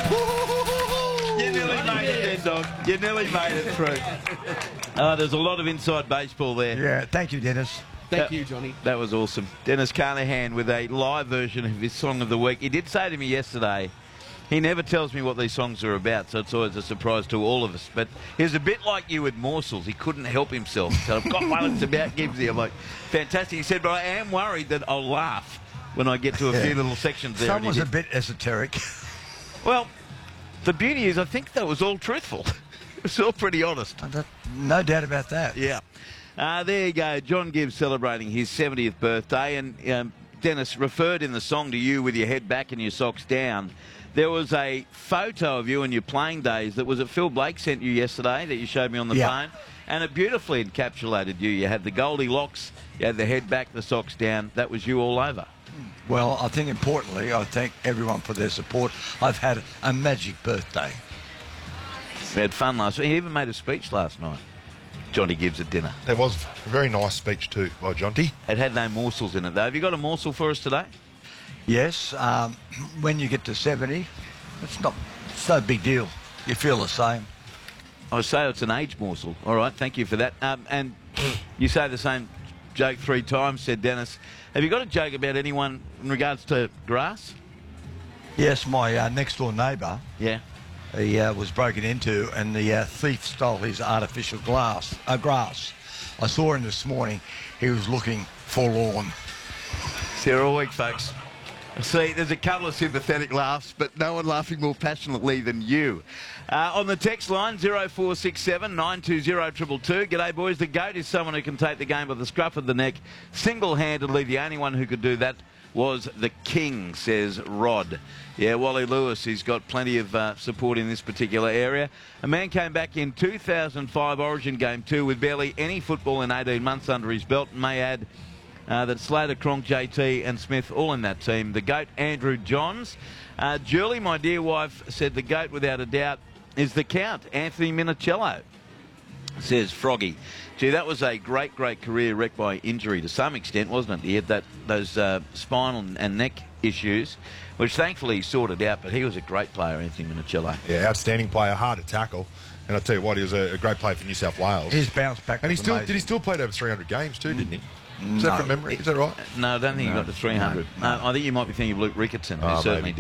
You nearly made it there, Dog. You nearly made it through. There's a lot of inside baseball there. Yeah, thank you, Dennis. Thank you, Johnny. That was awesome. Dennis Carnahan with a live version of his Song of the Week. He did say to me yesterday, he never tells me what these songs are about, so it's always a surprise to all of us. But he was a bit like you with Morsels. He couldn't help himself. So I've got one that's about Gibbsy. I'm like, fantastic. He said, but I am worried that I'll laugh when I get to a few little sections there. Someone's a bit esoteric. Well, the beauty is I think that was all truthful. It was all pretty honest. No doubt about that. Yeah. There you go. John Gibbs celebrating his 70th birthday. And Dennis referred in the song to you with your head back and your socks down. There was a photo of you in your playing days that was Phil Blake sent you yesterday that you showed me on the phone. And it beautifully encapsulated you. You had the Goldilocks, you had the head back, the socks down. That was you all over. Well, I think importantly, I thank everyone for their support. I've had a magic birthday. We had fun last week. He even made a speech last night. Johnny Gibbs at dinner. It was a very nice speech too by Jonty. It had no morsels in it, though. Have you got a morsel for us today? Yes, when you get to 70, it's not so big deal. You feel the same. I say it's an age morsel. All right, thank you for that. And you say the same joke 3 times, said Dennis. Have you got a joke about anyone in regards to grass? Yes, my next-door neighbour. Yeah. He was broken into, and the thief stole his artificial grass. I saw him this morning. He was looking forlorn. Sarah all week, folks. See, there's a couple of sympathetic laughs, but no one laughing more passionately than you. On the text line, 0467 920 222. G'day, boys. The GOAT is someone who can take the game by the scruff of the neck. Single-handedly, the only one who could do that was the King, says Rod. Yeah, Wally Lewis, he's got plenty of support in this particular area. A man came back in 2005 Origin Game 2 with barely any football in 18 months under his belt. May add that Slater, Cronk, JT and Smith all in that team. The GOAT, Andrew Johns. Julie, my dear wife, said the GOAT without a doubt is the Count, Anthony Minicello, says Froggy. Gee, that was a great, great career wrecked by injury to some extent, wasn't it? He had those spinal and neck issues, which thankfully he sorted out, but he was a great player, Anthony Minicello. Yeah, outstanding player, hard to tackle. And I'll tell you what, he was a great player for New South Wales. His bounce back and was amazing. did he still play over 300 games too, didn't he? Is that from memory? Is that right? No, I don't think he got to 300. I think you might be thinking of Luke Ricketson, who certainly did.